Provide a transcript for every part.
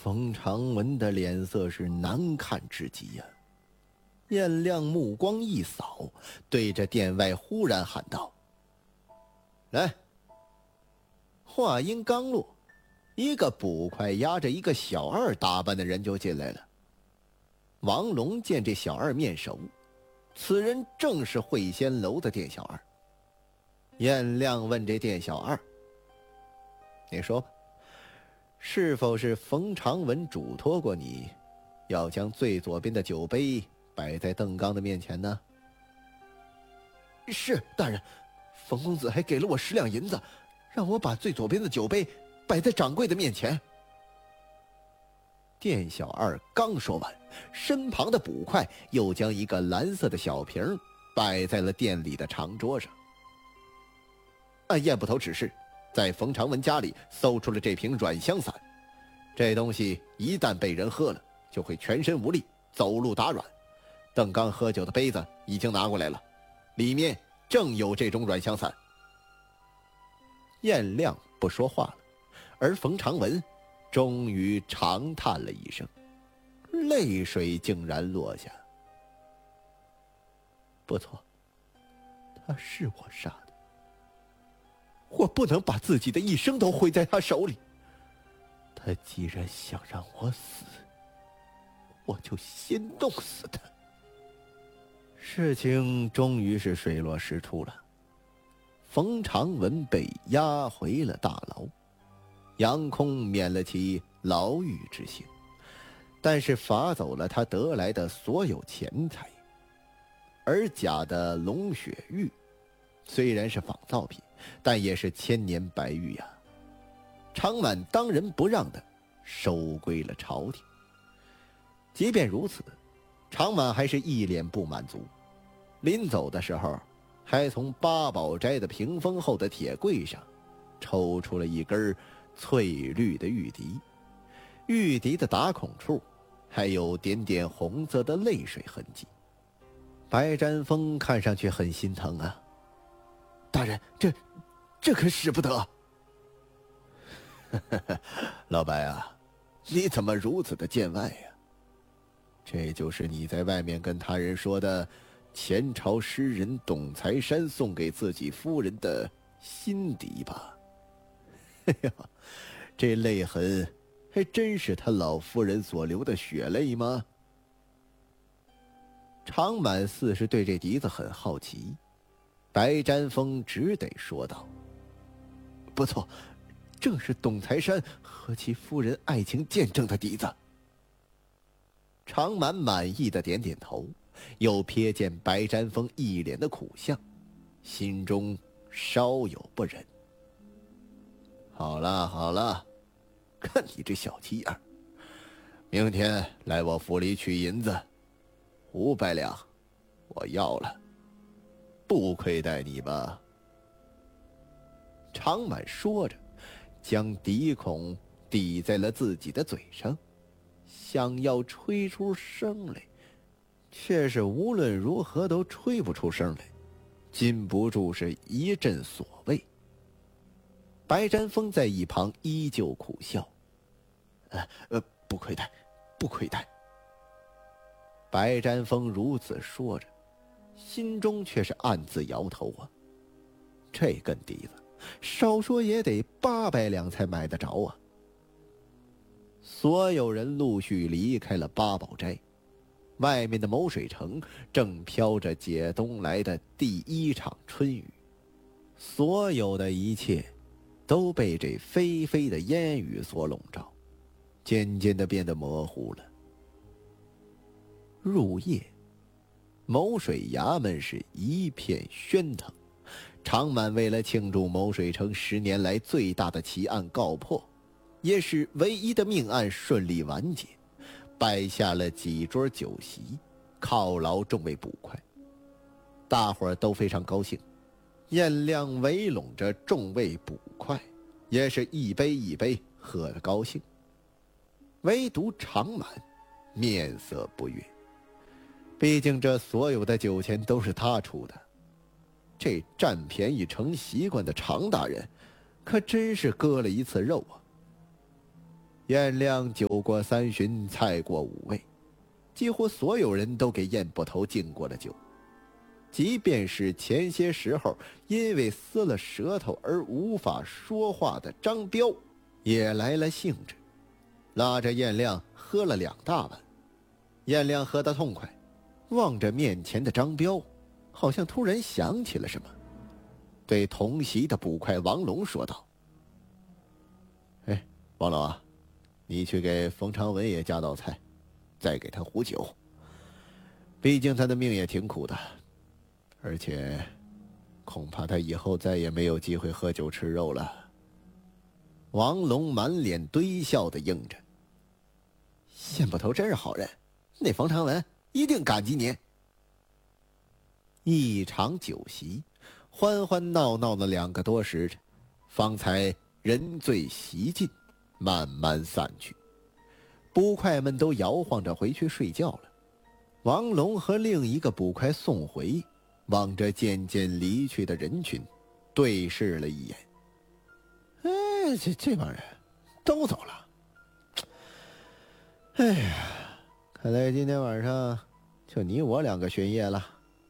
冯长文的脸色是难看至极呀。燕亮目光一扫，对着殿外忽然喊道：“来！”话音刚落，一个捕快押着一个小二打扮的人就进来了。王龙见这小二面熟，此人正是会仙楼的店小二。燕亮问这店小二：“你说吧，是否是冯长文嘱托过你，要将最左边的酒杯摆在邓刚的面前呢？”“ 是，大人。冯公子还给了我10两银子，让我把最左边的酒杯摆在掌柜的面前。” 店小二刚说完，身旁的捕快又将一个蓝色的小瓶摆在了店里的长桌上。按燕捕头指示，在冯长文家里搜出了这瓶软香散，这东西一旦被人喝了，就会全身无力，走路打软。邓刚喝酒的杯子已经拿过来了，里面正有这种软香散。燕亮不说话了，而冯长文终于长叹了一声，泪水竟然落下。不错，他是我杀的，我不能把自己的一生都毁在他手里。他既然想让我死，我就先弄死他。事情终于是水落石出了，冯长文被押回了大牢，杨空免了其牢狱之刑，但是罚走了他得来的所有钱财。而假的龙血玉虽然是仿造品，但也是千年白玉呀。常满当仁不让的收归了朝廷。即便如此，常满还是一脸不满足，临走的时候还从八宝斋的屏风后的铁柜上抽出了一根翠绿的玉笛，玉笛的打孔处还有点点红色的泪水痕迹。白瞻峰看上去很心疼啊。 大人，这可使不得。 老白啊，你怎么如此的见外呀？这就是你在外面跟他人说的前朝诗人董才山送给自己夫人的心笛吧？哎呀，这泪痕还真是他老夫人所流的血泪吗？常满似是对这笛子很好奇，白瞻峰只得说道：“不错，正是董才山和其夫人爱情见证的笛子。”常满满意的点点头，又瞥见白瞻峰一脸的苦相，心中稍有不忍。好了好了，看你这小气样，明天来我府里取银子，500两，我要了，不亏待你吧？常满说着，将笛孔抵在了自己的嘴上，想要吹出声来，却是无论如何都吹不出声来，禁不住是一阵所谓。白瞻峰在一旁依旧苦笑：“不亏待，不亏待。”白瞻峰如此说着，心中却是暗自摇头啊。这根笛子少说也得800两才买得着啊。所有人陆续离开了八宝斋，外面的某水城正飘着解冬来的第一场春雨，所有的一切都被这霏霏的烟雨所笼罩，渐渐地变得模糊了。入夜，某水衙门是一片喧腾。常满为了庆祝某水城10年来最大的奇案告破，也是唯一的命案顺利完结，摆下了几桌酒席，犒劳众位捕快。大伙儿都非常高兴，燕亮围拢着众位捕快，也是一杯一杯喝得高兴。唯独常满面色不悦，毕竟这所有的酒钱都是他出的，这占便宜成习惯的常大人可真是割了一次肉啊。 宴量酒过三巡，菜过五味，几乎所有人都给燕捕头敬过了酒。即便是前些时候因为撕了舌头而无法说话的张彪，也来了兴致，拉着燕亮喝了2大碗。燕亮喝得痛快，望着面前的张彪，好像突然想起了什么，对同席的捕快王龙说道：“哎，王龙啊，你去给冯长文也加道菜，再给他壶酒。毕竟他的命也挺苦的，而且恐怕他以后再也没有机会喝酒吃肉了。”王龙满脸堆笑地应着：“ 县捕头真是好人，那冯长文一定感激您。” 一场酒席，欢欢闹闹了2个多时辰，方才人醉席尽，慢慢散去。捕快们都摇晃着回去睡觉了。王龙和另一个捕快宋回望着渐渐离去的人群，对视了一眼。 哎，这帮人都走了。 哎呀，看来今天晚上就你我2个巡夜了。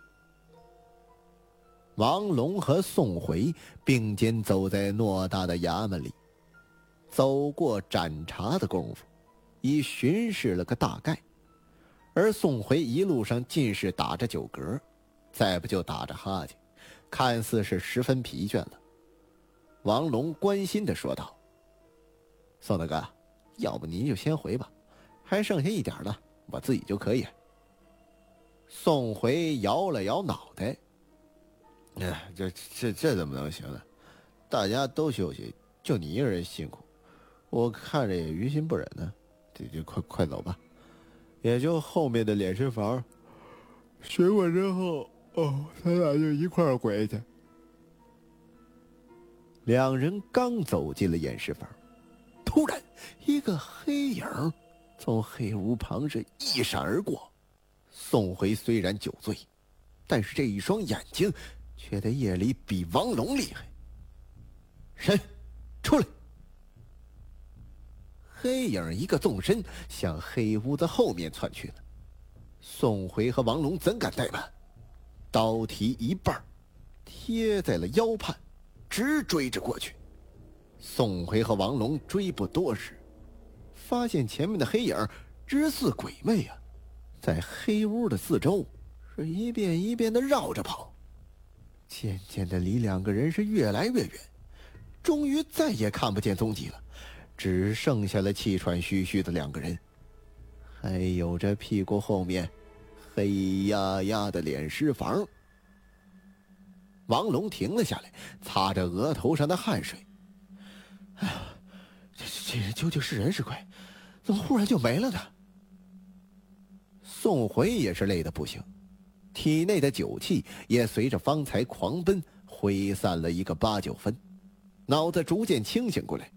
王龙和宋回并肩走在偌大的衙门里，走过盏茶的功夫，已巡视了个大概。而宋回一路上尽是打着酒嗝，再不就打着哈欠，看似是十分疲倦了。王龙关心地说道：“宋大哥，要不您就先回吧，还剩下一点呢，我自己就可以。”宋回摇了摇脑袋：“这怎么能行呢？大家都休息，就你一个人辛苦，我看着也于心不忍呢。就快走吧，也就后面的敛尸房，巡过之后，咱俩就一块儿回去。”2人刚走进了掩尸房，突然一个黑影从黑屋旁是一闪而过。宋回虽然酒醉，但是这一双眼睛却在夜里比王龙厉害。人出来！黑影一个纵身向黑屋子后面窜去了。宋回和王龙怎敢怠慢，刀提一半，贴在了腰畔，直追着过去。宋回和王龙追不多时，发现前面的黑影直似鬼魅啊，在黑屋的四周是一遍一遍的绕着跑。渐渐的离2个人是越来越远，终于再也看不见踪迹了，只剩下了气喘吁吁的2个人，还有这屁股后面黑压压的敛尸房。王龙停了下来，擦着额头上的汗水：“哎呀，这人究竟是人是鬼？怎么忽然就没了呢？”宋回也是累得不行，体内的酒气也随着方才狂奔挥散了一个8、9分，脑子逐渐清醒过来。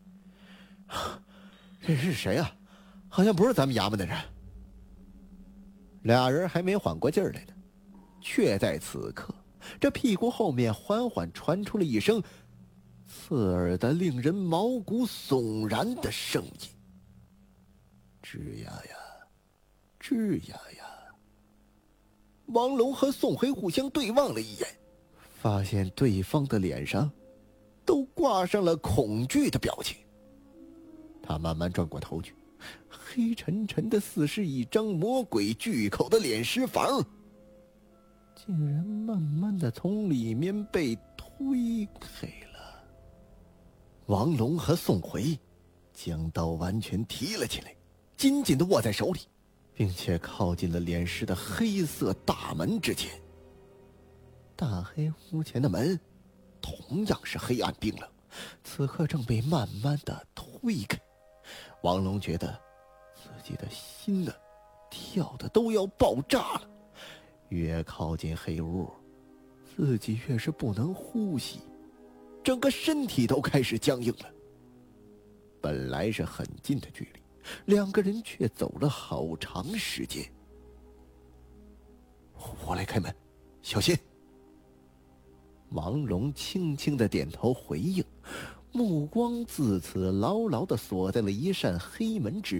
这是谁啊？好像不是咱们衙门的人。2人还没缓过劲儿来呢，却在此刻，这屁股后面缓缓传出了一声刺耳的令人毛骨悚然的声音：“吱呀呀，吱呀呀。”王龙和宋回互相对望了一眼，发现对方的脸上都挂上了恐惧的表情。他慢慢转过头去，黑沉沉的似是一张魔鬼巨口的敛尸房，竟然慢慢的从里面被推开了。王龙和宋回将刀完全提了起来，紧紧地握在手里，并且靠近了敛尸的黑色大门之前。大黑屋前的门同样是黑暗冰冷，此刻正被慢慢的推开。王龙觉得自己的心呢跳的都要爆炸了，越靠近黑屋，自己越是不能呼吸，整个身体都开始僵硬了。本来是很近的距离，2个人却走了好长时间。我来开门，小心。王龙轻轻的点头回应， 目光自此牢牢地锁在了一扇黑门之